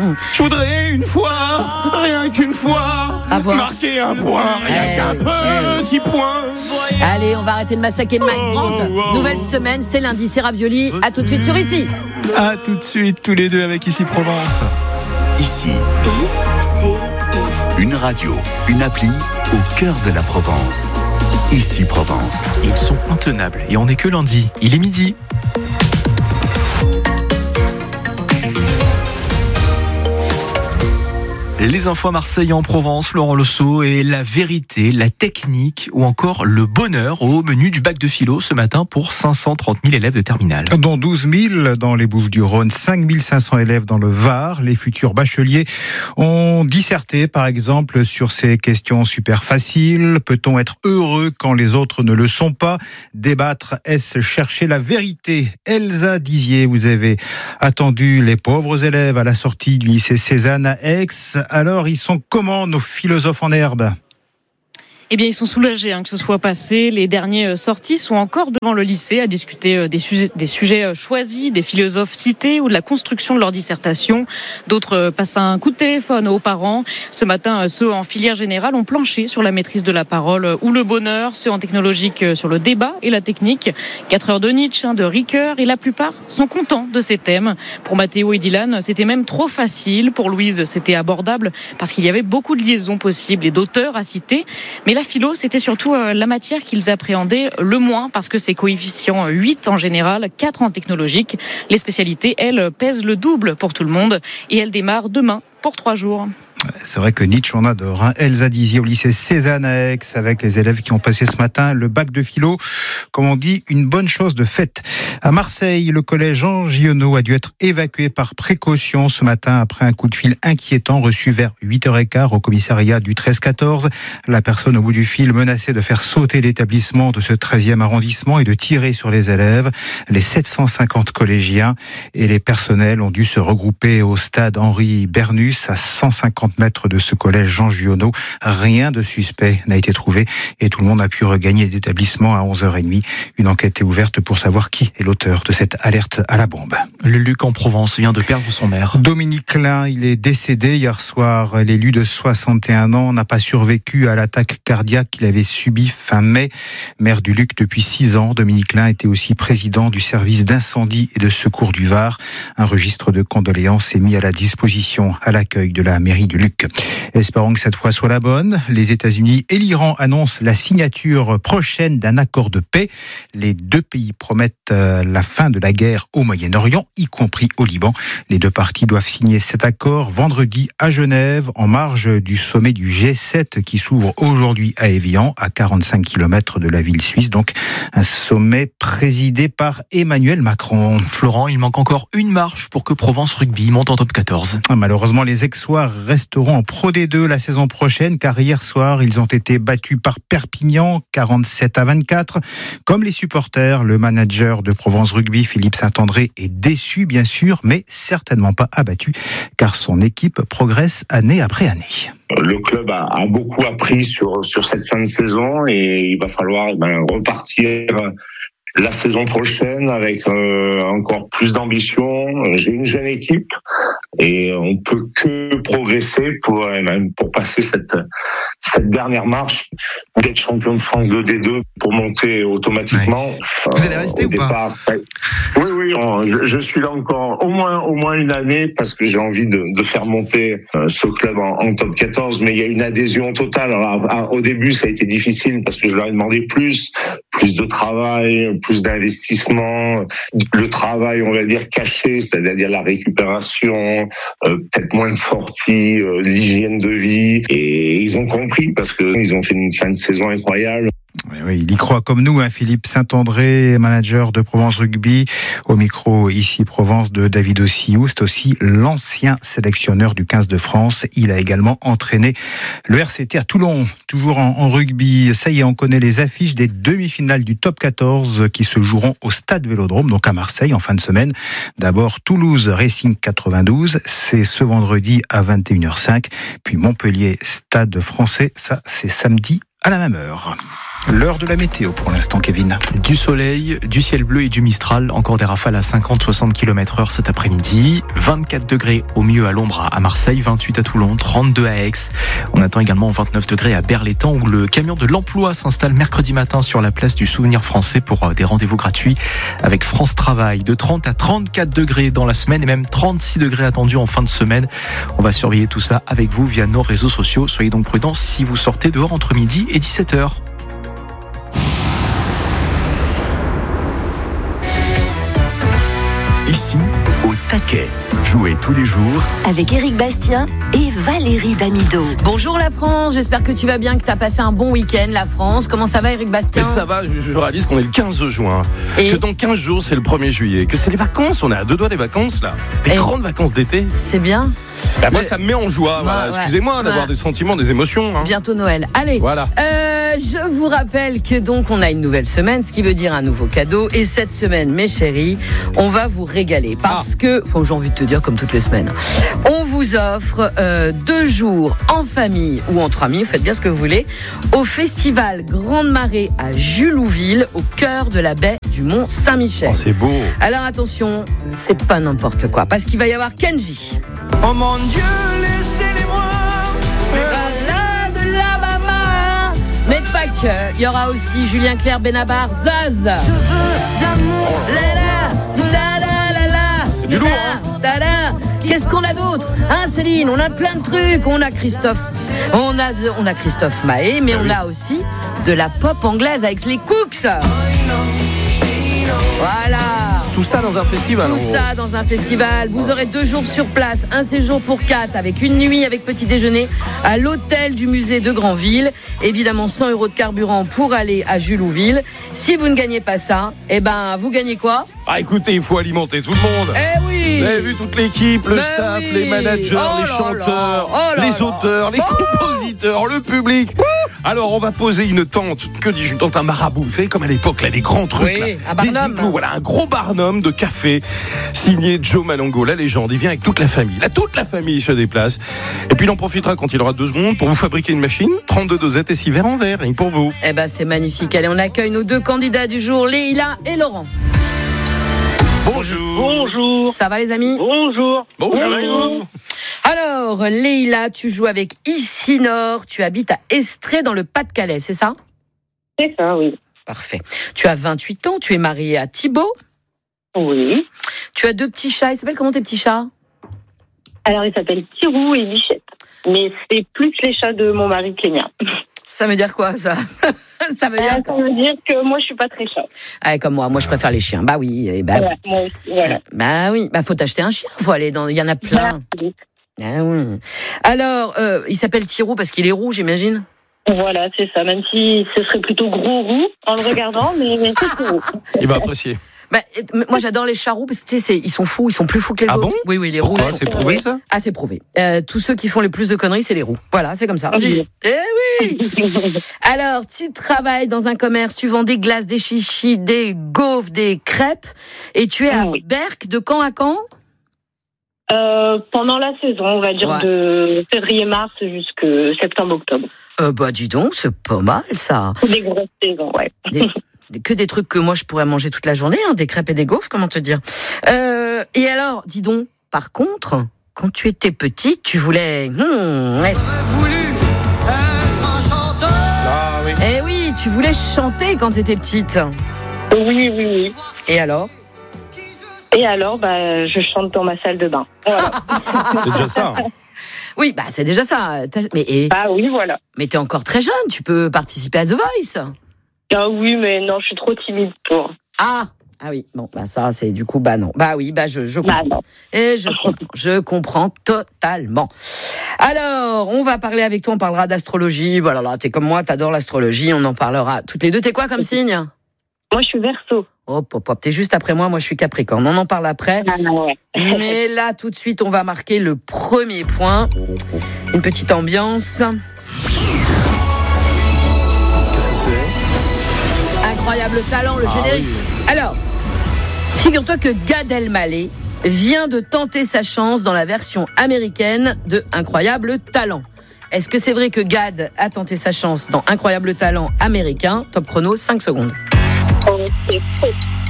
Je voudrais une fois, rien qu'une fois, marquer un point, rien qu'un petit point. Allez, on va arrêter de massacrer Mike Brandt. Nouvelle semaine, c'est lundi, c'est Ravioli. À tout de suite sur Ici. À tout de suite, tous les deux avec Ici Provence. Ici, une radio, une appli au cœur de la Provence. Ici Provence. Ils sont intenables et on n'est que lundi. Il est midi. Les infos à Marseille en Provence, Laurent Losso, et la vérité, la technique ou encore le bonheur au menu du bac de philo ce matin pour 530 000 élèves de terminale. Dont 12 000 dans les Bouches-du-Rhône, 5 500 élèves dans le Var. Les futurs bacheliers ont disserté par exemple sur ces questions super faciles. Peut-on être heureux quand les autres ne le sont pas ? Débattre, est-ce chercher la vérité ? Elsa Dizier, vous avez attendu les pauvres élèves à la sortie du lycée Cézanne à Aix. Alors, ils sont comment, nos philosophes en herbe ? Eh bien, ils sont soulagés que ce soit passé. Les derniers sortis sont encore devant le lycée à discuter des sujets choisis, des philosophes cités ou de la construction de leur dissertation. D'autres passent un coup de téléphone aux parents. Ce matin, ceux en filière générale ont planché sur la maîtrise de la parole ou le bonheur. Ceux en technologique sur le débat et la technique. 4 heures de Nietzsche, de Ricoeur, et la plupart sont contents de ces thèmes. Pour Mathéo et Dylan, c'était même trop facile. Pour Louise, c'était abordable parce qu'il y avait beaucoup de liaisons possibles et d'auteurs à citer. Mais la philo, c'était surtout la matière qu'ils appréhendaient le moins parce que c'est coefficient 8 en général, 4 en technologique. Les spécialités, elles, pèsent le double pour tout le monde et elles démarrent demain pour 3 jours. C'est vrai que Nietzsche, on adore. Elsa Dizier au lycée Cézanne à Aix, avec les élèves qui ont passé ce matin le bac de philo. Comme on dit, une bonne chose de faite. À Marseille, le collège Jean Giono a dû être évacué par précaution ce matin après un coup de fil inquiétant reçu vers 8h15 au commissariat du 13-14. La personne au bout du fil menaçait de faire sauter l'établissement de ce 13e arrondissement et de tirer sur les élèves. Les 750 collégiens et les personnels ont dû se regrouper au stade Henri Bernus à 150 mètres de ce collège Jean Giono. Rien de suspect n'a été trouvé et tout le monde a pu regagner l'établissement à 11h30. Une enquête est ouverte pour savoir qui est l'auteur de cette alerte à la bombe. Le Luc en Provence vient de perdre son maire. Dominique Klein, il est décédé hier soir. L'élu de 61 ans n'a pas survécu à l'attaque cardiaque qu'il avait subie fin mai. Maire du Luc depuis 6 ans, Dominique Klein était aussi président du service d'incendie et de secours du Var. Un registre de condoléances est mis à la disposition à l'accueil de la mairie du Luc. Espérons que cette fois soit la bonne. Les États-Unis et l'Iran annoncent la signature prochaine d'un accord de paix. Les deux pays promettent la fin de la guerre au Moyen-Orient, y compris au Liban. Les deux parties doivent signer cet accord vendredi à Genève, en marge du sommet du G7 qui s'ouvre aujourd'hui à Évian, à 45 km de la ville suisse. Donc un sommet présidé par Emmanuel Macron. Florent, il manque encore une marche pour que Provence Rugby monte en top 14. Malheureusement, les Aixois resteront en Pro D2 la saison prochaine, car hier soir, ils ont été battus par Perpignan, 47-24. Comme les supporters, le manager de Provence Rugby, Philippe Saint-André, est déçu, bien sûr, mais certainement pas abattu, car son équipe progresse année après année. Le club a beaucoup appris sur cette fin de saison et il va falloir repartir la saison prochaine avec encore plus d'ambition. J'ai une jeune équipe et on peut que progresser pour passer cette dernière marche, d'être champion de France de D2 pour monter automatiquement. Ouais. Vous allez rester ou pas ? Oui, je suis là encore au moins une année parce que j'ai envie de faire monter ce club en top 14, mais il y a une adhésion totale. Alors, au début, ça a été difficile parce que je leur ai demandé plus de travail, plus d'investissement, le travail, on va dire, caché, c'est-à-dire la récupération, peut-être moins de sorties, l'hygiène de vie, et ils ont compris parce que ils ont fait une fin de saison incroyable. Oui, il y croit comme nous, Philippe Saint-André, manager de Provence Rugby, au micro ici Provence de David Ossiou. C'est aussi l'ancien sélectionneur du 15 de France. Il a également entraîné le RCT à Toulon, toujours en rugby. Ça y est, on connaît les affiches des demi-finales du top 14 qui se joueront au Stade Vélodrome, donc à Marseille, en fin de semaine. D'abord, Toulouse Racing 92, c'est ce vendredi à 21h05. Puis Montpellier Stade Français, ça c'est samedi à la même heure. L'heure de la météo pour l'instant, Kevin. Du soleil, du ciel bleu et du Mistral. Encore des rafales à 50-60 km/h cet après-midi. 24 degrés au mieux à l'ombre à Marseille, 28 à Toulon, 32 à Aix. On attend également 29 degrés à Berlétan où le camion de l'emploi s'installe mercredi matin sur la place du Souvenir français pour des rendez-vous gratuits avec France Travail. De 30 à 34 degrés dans la semaine et même 36 degrés attendus en fin de semaine. On va surveiller tout ça avec vous via nos réseaux sociaux. Soyez donc prudents si vous sortez dehors entre midi et 17h. Ici, au taquet. Jouez tous les jours avec Éric Bastien et Valérie Damido. Bonjour la France, j'espère que tu vas bien, que tu as passé un bon week-end la France. Comment ça va Éric Bastien ? Mais ça va, je réalise qu'on est le 15 juin, et que dans 15 jours c'est le 1er juillet, que c'est les vacances, on est à 2 doigts des vacances là, des grandes vacances d'été. C'est bien. Moi ça me met en joie, voilà. Excusez-moi d'avoir des sentiments, des émotions. Bientôt Noël. Allez, voilà. Je vous rappelle que donc on a une nouvelle semaine, ce qui veut dire un nouveau cadeau. Et cette semaine, mes chéris, on va vous régaler parce que, j'ai envie de te dire comme toutes les semaines, on vous offre 2 jours en famille ou entre amis, vous faites bien ce que vous voulez, au festival Grande Marée à Julouville, au cœur de la baie du Mont Saint-Michel. Oh, c'est beau. Alors attention, c'est pas n'importe quoi, parce qu'il va y avoir Kenji. Oh mon Dieu, laissez-les-moi. De la maman. Mais pas que. Il y aura aussi Julien Clerc, Benabar, Zaz. Je veux d'amour. C'est du lourd, hein. Qu'est-ce qu'on a d'autre, hein, Céline? On a plein de trucs. On a Christophe. On a Christophe Maé, mais on a aussi de la pop anglaise avec les Cooks. Voilà. Tout ça dans un festival. Tout ça dans un festival. Vous aurez 2 jours sur place, un séjour pour 4 avec une nuit avec petit déjeuner à l'hôtel du musée de Granville. Évidemment 100 € de carburant pour aller à Julouville. Si vous ne gagnez pas ça, vous gagnez quoi? Écoutez, il faut alimenter tout le monde. Eh oui. Vous avez vu toute l'équipe, le staff, les managers, les chanteurs, les auteurs, les compositeurs, le public. Alors on va poser une tente, que dis-je, une tente, un marabout, vous savez, comme à l'époque là, les grands trucs là, un barnum. des igloos, voilà, un gros barnum de café signé Joe Malongo, la légende. Il vient avec toute la famille, là toute la famille se déplace. Et puis il en profitera quand il aura 2 secondes pour vous fabriquer une machine, 32 dosettes et 6 verres en verre, rien que pour vous. C'est magnifique. Allez, on accueille nos 2 candidats du jour, Leïla et Laurent. Bonjour. Bonjour. Ça va les amis? Bonjour. Bonjour. Alors, Leïla, tu joues avec Isinor, tu habites à Estrée dans le Pas-de-Calais, c'est ça? C'est ça, oui. Parfait. Tu as 28 ans, tu es mariée à Thibaut? Oui. Tu as 2 petits chats, ils s'appellent comment tes petits chats? Alors, ils s'appellent Pirou et Bichette. Mais c'est plus les chats de mon mari que les miens. Ça veut dire quoi, ça? Ça veut dire que moi, je suis pas très chat. Comme moi je préfère les chiens. Bah oui. Moi aussi, voilà. Bah oui, faut t'acheter un chien, faut aller dans... Il y en a plein. Oui. Ah oui. Alors, il s'appelle Thirou parce qu'il est roux, j'imagine? Voilà, c'est ça. Même si ce serait plutôt gros roux en le regardant, mais c'est roux. Il va apprécier. Moi j'adore les chats roux parce que tu sais, ils sont fous, ils sont plus fous que les autres. Bon oui, les roux. C'est prouvé ça? C'est prouvé. Tous ceux qui font les plus de conneries, c'est les roux. Voilà, c'est comme ça. Oui. Oui. Alors, tu travailles dans un commerce, tu vends des glaces, des chichis, des gaufres, des crêpes, et tu es à Berck de quand à quand? Pendant la saison, on va dire de février-mars jusqu'à septembre-octobre. Dis donc, c'est pas mal ça. Des grosses saisons, ouais. Que des trucs que moi je pourrais manger toute la journée, des crêpes et des gaufres, comment te dire. Et alors, dis donc, par contre, quand tu étais petite, tu voulais... voulu être un chanteur. Oui. Eh oui, tu voulais chanter quand tu étais petite. Oui. Et alors? Je chante dans ma salle de bain. Voilà. C'est déjà ça. Oui, c'est déjà ça. Oui, voilà. Mais t'es encore très jeune, tu peux participer à The Voice. Oui, mais non, je suis trop timide pour. Ah oui, bon, ça, c'est du coup, non. Je comprends. Non. Et je comprends totalement. Alors, on va parler avec toi, on parlera d'astrologie. Voilà, là, t'es comme moi, t'adores l'astrologie, on en parlera toutes les 2. T'es quoi comme signe? Moi, je suis Verseau. Hop, t'es juste après moi je suis Capricorne. On en parle après. Ouais. Mais là, tout de suite, on va marquer le premier point. Une petite ambiance. Qu'est-ce que c'est? Incroyable talent, le générique. Oui. Alors, figure-toi que Gad Elmaleh vient de tenter sa chance dans la version américaine de Incroyable Talent. est-ce que c'est vrai que Gad a tenté sa chance dans Incroyable Talent américain? Top chrono, 5 secondes. C'est faux.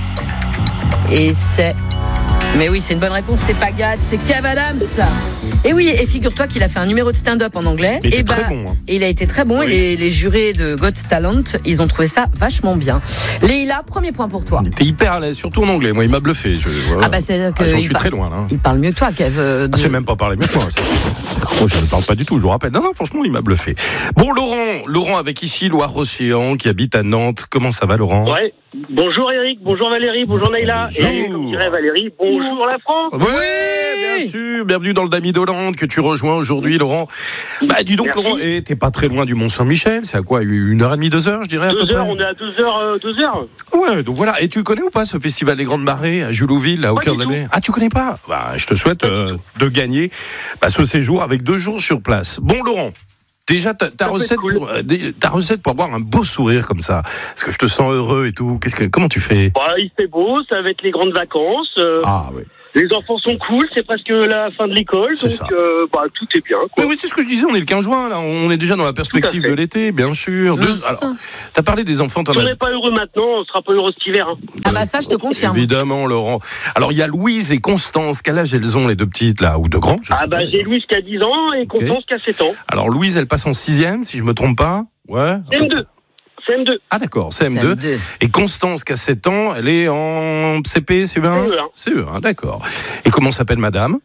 Et c'est... Mais oui, c'est une bonne réponse, c'est pas Gad, c'est Kev Adams. Et oui, et figure-toi qu'il a fait un numéro de stand-up en anglais. Il était très bon, hein. Et il a été très bon, Oui. et les jurés de Got Talent, ils ont trouvé ça vachement bien. Leïla, premier point pour toi. Il était hyper à l'aise, surtout en anglais. Moi, il m'a bluffé. Voilà. Ah bah c'est que J'en il suis très loin, là. Il parle mieux que toi, Kev. C'est même pas parler mieux que moi. Moi, je ne parle pas du tout, je vous rappelle. Non, franchement, il m'a bluffé. Bon, Laurent avec ici Loire-Océan, qui habite à Nantes. Comment ça va, Laurent? Ouais. Bonjour Eric, bonjour Valérie, bonjour Naïla. Et comme dirait Valérie, bonjour la France. Oui, bien sûr. Bienvenue dans le Damido-Land que tu rejoins aujourd'hui, Laurent. Bah, dis donc, Merci. Laurent, t'es pas très loin du Mont-Saint-Michel. C'est à quoi, 1h30, 2h, je dirais, à peu 2 heures, près? on est à 2 heures, 2 heures. Ouais, donc voilà. Et tu connais ou pas ce festival des Grandes Marées à Julouville, là, au Pas cœur du de tout. l'année? Ah, tu connais pas? Bah, je te souhaite de gagner ce séjour avec 2 jours sur place. Bon, Laurent. Déjà, ta recette, cool. ta recette pour avoir un beau sourire comme ça. Est-ce que je te sens heureux et tout? Comment tu fais? Bah, il fait beau, ça va être les grandes vacances. Ah, oui. Les enfants sont cool, c'est presque la fin de l'école, C'est donc ça. tout est bien. Quoi. Oui, c'est ce que je disais, on est le 15 juin, là. On est déjà dans la perspective Tout à fait. de l'été, bien sûr. Alors, t'as parlé des enfants, Si on n'est pas heureux maintenant, on sera pas heureux cet hiver. Hein. Ah bah ça, je te confirme. Évidemment, Laurent. Alors, il y a Louise et Constance. Quel âge elles ont, les deux petites, là? Ou deux grands, je sais pas. J'ai Louise qui a 10 ans et Constance qui a 7 ans. Alors, Louise, elle passe en 6e, si je me trompe pas. Ouais. CM2. Ah d'accord, CM2. Et Constance, qui a 7 ans, elle est en CP, CE1 CE1, d'accord. Et comment s'appelle madame?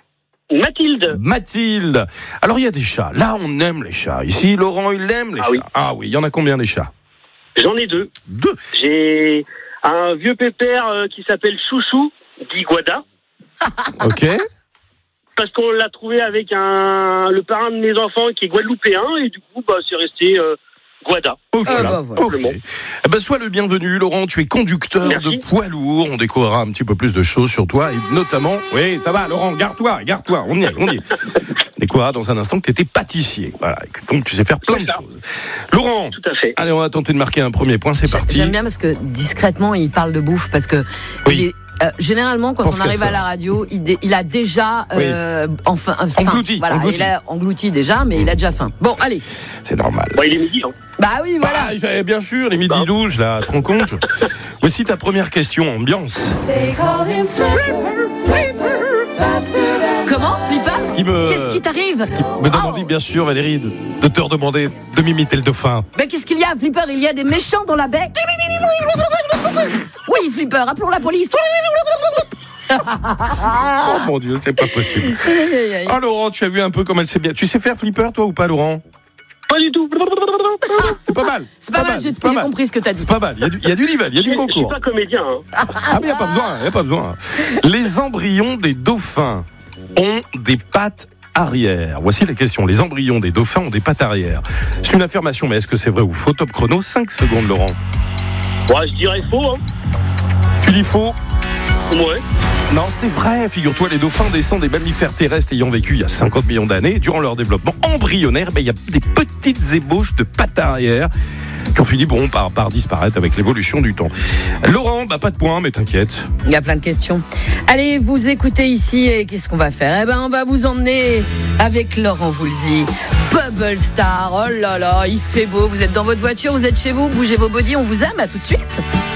Mathilde. Alors il y a des chats. Là, on aime les chats. Ici, Laurent, il aime les chats. Oui. Ah oui, il y en a combien des chats? J'en ai 2. 2. J'ai un vieux pépère qui s'appelle Chouchou, dit Guada. Ok. Parce qu'on l'a trouvé avec le parrain de mes enfants qui est guadeloupéen et du coup, c'est resté Guada. Ok. Eh ben, sois le bienvenu, Laurent. Tu es conducteur de poids lourd. On découvrira un petit peu plus de choses sur toi et notamment. Oui, ça va, Laurent. Garde-toi. On y est. On découvrira dans un instant que tu étais pâtissier. Voilà. Donc tu sais faire plein de choses. Laurent. Tout à fait. Allez, on va tenter de marquer un premier point. C'est parti. J'aime bien parce que discrètement, il parle de bouffe parce que il est. Généralement, quand on arrive à la radio, il a déjà englouti. Voilà, il a englouti déjà, mais il a déjà faim. Bon, allez. C'est normal. Il est midi. Hein. Bah oui, voilà. Bien sûr, les midi 12, là, te rends compte? Voici ta première question, ambiance. Comment, Flipper? Qu'est-ce qui t'arrive? Ce qui me donne envie, bien sûr, Valérie, de te redemander de m'imiter le dauphin. Mais qu'est-ce qu'il y a, Flipper? Il y a des méchants dans la baie. Oui, Flipper, appelons la police. Oh mon Dieu, c'est pas possible. Ah, Laurent, tu as vu un peu comme elle sait bien. Tu sais faire Flipper, toi, ou pas, Laurent? Pas du tout. C'est pas mal. C'est pas mal, j'ai compris ce que t'as dit. C'est pas mal, il y a du niveau, il y a du concours. Je suis pas comédien. Hein. Ah, mais il n'y a pas besoin. Les embryons des dauphins ont des pattes arrière. Voici les questions. Les embryons des dauphins ont des pattes arrière. C'est une affirmation, mais est-ce que c'est vrai ou faux? Top chrono, 5 secondes, Laurent. Ouais, je dirais faux. Hein. Tu dis faux? Ouais. Non, c'est vrai. Figure-toi, les dauphins descendent des mammifères terrestres ayant vécu il y a 50 millions d'années. Durant leur développement embryonnaire, il y a des petites ébauches de pattes arrière qui ont fini par disparaître avec l'évolution du temps. Laurent, pas de point, mais t'inquiète. Il y a plein de questions. Allez, vous écoutez ici et qu'est-ce qu'on va faire? On va vous emmener avec Laurent Voulzy. Bubble Star, oh là là, il fait beau. Vous êtes dans votre voiture, vous êtes chez vous, bougez vos bodys, on vous aime, à tout de suite.